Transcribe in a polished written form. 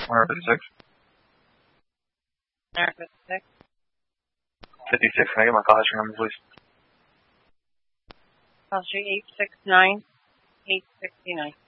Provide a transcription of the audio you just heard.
America 6. America 6. 56, can I get my call history number, please? Call history 869-869.